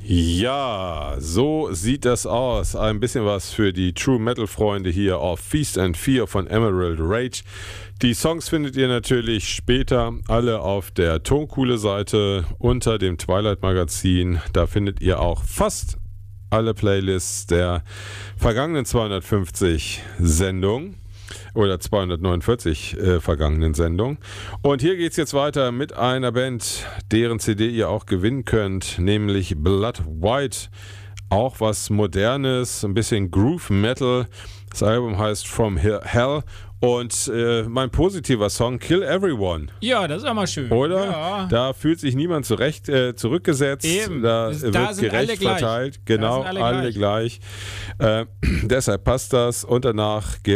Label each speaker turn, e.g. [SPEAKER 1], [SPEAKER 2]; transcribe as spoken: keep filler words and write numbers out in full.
[SPEAKER 1] Ja, so sieht das aus. Ein bisschen was für die True Metal Freunde hier auf Feast and Fear von Emerald Rage. Die Songs findet ihr natürlich später alle auf der Tonkuhle-Seite unter dem Twilight Magazin. Da findet ihr auch fast alle Playlists der vergangenen zweihundertfünfzig Sendungen. Oder zweihundertneunundvierzig äh, vergangenen Sendungen. Und hier geht es jetzt weiter mit einer Band, deren C D ihr auch gewinnen könnt, nämlich Blood White. Auch was Modernes, ein bisschen Groove Metal. Das Album heißt From Hell. Und äh, mein positiver Song, Kill Everyone.
[SPEAKER 2] Ja, das ist auch mal schön.
[SPEAKER 1] Oder?
[SPEAKER 2] Ja.
[SPEAKER 1] Da fühlt sich niemand zurecht, äh, zurückgesetzt.
[SPEAKER 2] Eben.
[SPEAKER 1] Da
[SPEAKER 2] Das,
[SPEAKER 1] wird
[SPEAKER 2] da sind
[SPEAKER 1] gerecht
[SPEAKER 2] alle gleich.
[SPEAKER 1] verteilt. Genau,
[SPEAKER 2] Da sind alle
[SPEAKER 1] alle gleich. gleich. Äh, deshalb passt das. Und danach gibt